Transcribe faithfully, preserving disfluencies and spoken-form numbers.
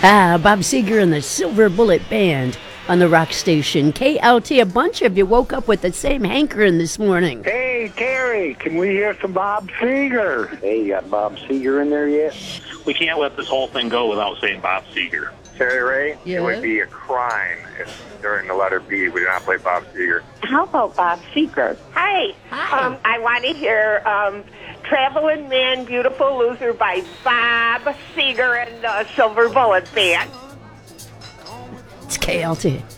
Ah, Bob Seger and the Silver Bullet Band on the rock station. K L T, a bunch of you woke up with the same hankering this morning. Hey, Terry, can we hear some Bob Seger? Hey, you got Bob Seger in there yet? We can't let this whole thing go without saying Bob Seger. Terry Ray, Yeah? it would be a crime if during the letter B we did not play Bob Seger. How about Bob Seger? Hi. Hi. Um, I want to hear um, Traveling Man, Beautiful Loser by Bob Seger and the Silver Bullet Band. It's K L T.